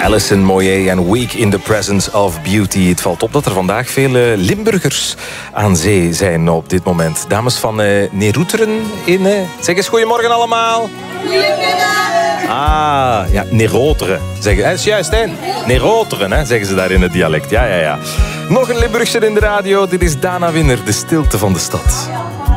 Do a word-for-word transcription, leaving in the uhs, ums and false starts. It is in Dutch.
Alison Moyet en Week in the Presence of Beauty. Het valt op dat er vandaag veel uh, Limburgers aan zee zijn op dit moment. Dames van uh, Neroeteren in... Uh, zeg eens goedemorgen allemaal. Goedemiddag. Ah, ja, Neroteren. Zeggen, dat is juist, hè? Neroteren, hè, zeggen ze daar in het dialect. Ja, ja, ja. Nog een Limburgser in de radio. Dit is Dana Winner, de stilte van de stad.